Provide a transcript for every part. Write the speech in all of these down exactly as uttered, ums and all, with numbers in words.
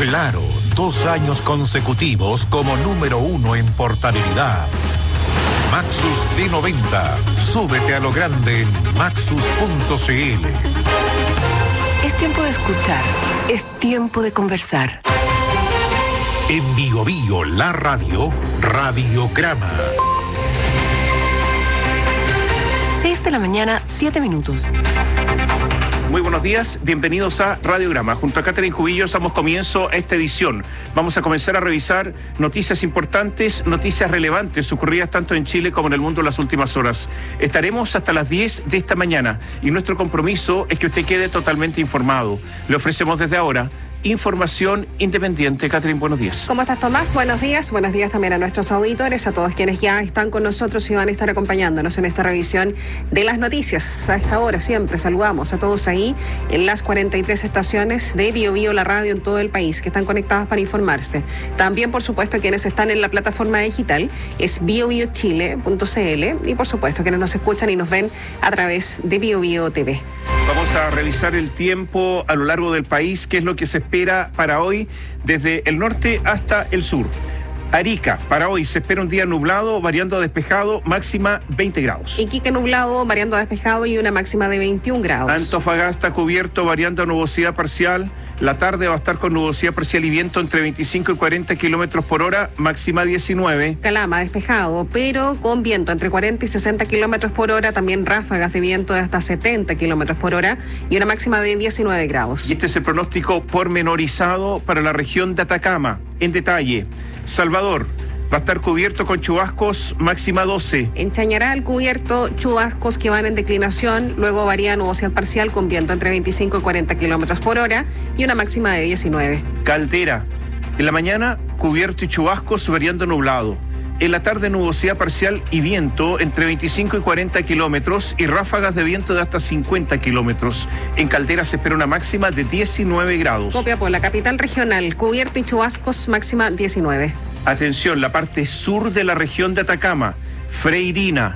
Claro, dos años consecutivos como número uno en portabilidad. Maxus D noventa. Súbete a lo grande en maxus punto c l. Es tiempo de escuchar. Es tiempo de conversar. En Bio Bio, la radio, Radiograma. seis de la mañana, siete minutos. Muy buenos días, bienvenidos a Radiograma. Junto a Catherine Cubillos damos comienzo a esta edición. Vamos a comenzar a revisar noticias importantes, noticias relevantes ocurridas tanto en Chile como en el mundo en las últimas horas. Estaremos hasta las diez de esta mañana y nuestro compromiso es que usted quede totalmente informado. Le ofrecemos desde ahora información independiente. Catherine, buenos días. ¿Cómo estás, Tomás? Buenos días. Buenos días también a nuestros auditores, a todos quienes ya están con nosotros y van a estar acompañándonos en esta revisión de las noticias. A esta hora siempre saludamos a todos ahí en las cuarenta y tres estaciones de Bio Bio, la radio en todo el país, que están conectadas para informarse. También, por supuesto, quienes están en la plataforma digital es bio bio chile punto c l y, por supuesto, quienes nos escuchan y nos ven a través de Bio Bio T V. Vamos a revisar el tiempo a lo largo del país, qué es lo que se espera para hoy desde el norte hasta el sur. Arica, para hoy se espera un día nublado, variando a despejado, máxima veinte grados. Iquique nublado, variando a despejado y una máxima de veintiún grados. Antofagasta cubierto, variando a nubosidad parcial. La tarde va a estar con nubosidad parcial y viento entre veinticinco y cuarenta kilómetros por hora, máxima diecinueve. Calama, despejado, pero con viento entre cuarenta y sesenta kilómetros por hora, también ráfagas de viento de hasta setenta kilómetros por hora y una máxima de diecinueve grados. Y este es el pronóstico pormenorizado para la región de Atacama. En detalle, Salvador va a estar cubierto con chubascos, máxima doce. En Chañaral, cubierto, chubascos que van en declinación, luego varía nubosidad parcial con viento entre veinticinco y cuarenta kilómetros por hora y una máxima de diecinueve. Caldera, en la mañana cubierto y chubascos, variando nublado. En la tarde nubosidad parcial y viento entre veinticinco y cuarenta kilómetros y ráfagas de viento de hasta cincuenta kilómetros. En Caldera se espera una máxima de diecinueve grados. Copiapó, la capital regional, cubierto y chubascos, máxima diecinueve. Atención, la parte sur de la región de Atacama, Freirina,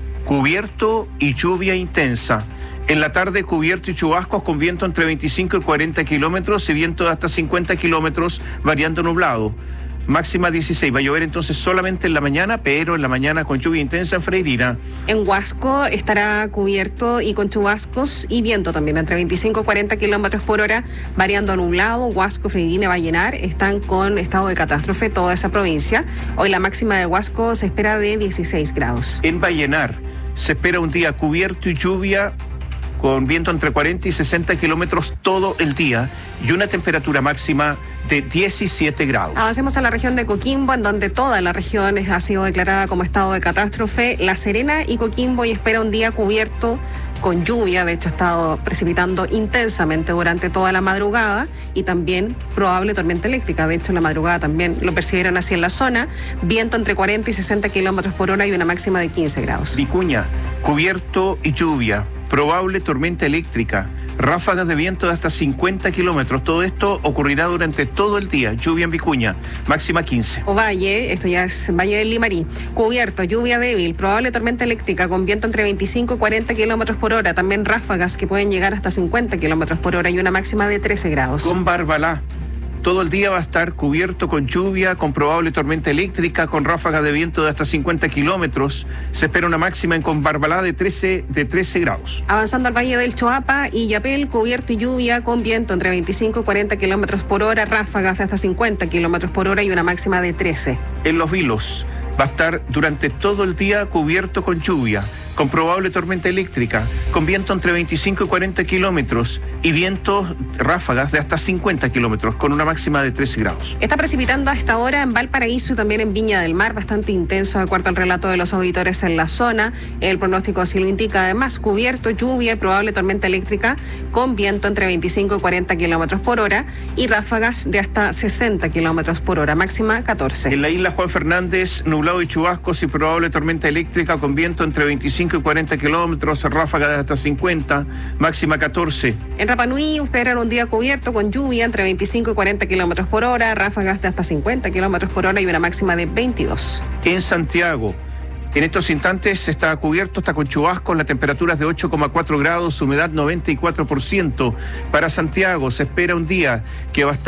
cubierto y lluvia intensa. En la tarde cubierto y chubascos con viento entre veinticinco y cuarenta kilómetros y viento de hasta cincuenta kilómetros, variando nublado. Máxima dieciséis. Va a llover entonces solamente en la mañana, pero en la mañana con lluvia intensa en Freirina. En Huasco estará cubierto y con chubascos y viento también entre veinticinco y cuarenta kilómetros por hora, variando a nublado. Huasco, Freirina, Vallenar están con estado de catástrofe toda esa provincia. Hoy la máxima de Huasco se espera de dieciséis grados. En Vallenar se espera un día cubierto y lluvia con viento entre cuarenta y sesenta kilómetros todo el día y una temperatura máxima de diecisiete grados. Avancemos a la región de Coquimbo, en donde toda la región ha sido declarada como estado de catástrofe. La Serena y Coquimbo y espera un día cubierto con lluvia, de hecho ha estado precipitando intensamente durante toda la madrugada y también probable tormenta eléctrica, de hecho en la madrugada también lo percibieron así en la zona, viento entre cuarenta y sesenta kilómetros por hora y una máxima de quince grados. Vicuña, cubierto y lluvia, probable tormenta eléctrica, ráfagas de viento de hasta cincuenta kilómetros, todo esto ocurrirá durante todo el día, lluvia en Vicuña, máxima quince. Ovalle, esto ya es Valle del Limarí, cubierto, lluvia débil, probable tormenta eléctrica con viento entre veinticinco y cuarenta kilómetros por hora, también ráfagas que pueden llegar hasta cincuenta kilómetros por hora y una máxima de trece grados. Con Barbalá, todo el día va a estar cubierto con lluvia, con probable tormenta eléctrica, con ráfagas de viento de hasta cincuenta kilómetros. Se espera una máxima en Conbarbalá de trece, de trece grados. Avanzando al Valle del Choapa y Yapel, cubierto y lluvia con viento entre veinticinco y cuarenta kilómetros por hora, ráfagas de hasta cincuenta kilómetros por hora y una máxima de trece. En Los Vilos va a estar durante todo el día cubierto con lluvia, con probable tormenta eléctrica, con viento entre veinticinco y cuarenta kilómetros y vientos ráfagas de hasta cincuenta kilómetros, con una máxima de trece grados. Está precipitando a esta hora en Valparaíso y también en Viña del Mar, bastante intenso de acuerdo al relato de los auditores en la zona. El pronóstico así lo indica, además cubierto, lluvia y probable tormenta eléctrica, con viento entre veinticinco y cuarenta kilómetros por hora y ráfagas de hasta sesenta kilómetros por hora, máxima catorce. En la isla Juan Fernández, nublado y chubascos y probable tormenta eléctrica con viento entre veinticinco y cuarenta kilómetros, ráfaga de hasta cincuenta, máxima catorce. En Rapa Nui esperan un día cubierto con lluvia entre veinticinco y cuarenta kilómetros por hora, ráfagas de hasta cincuenta kilómetros por hora y una máxima de veintidós. En Santiago, en estos instantes está cubierto, está con chubascos, la temperatura es de ocho coma cuatro grados, humedad noventa y cuatro por ciento. Para Santiago se espera un día que va a estar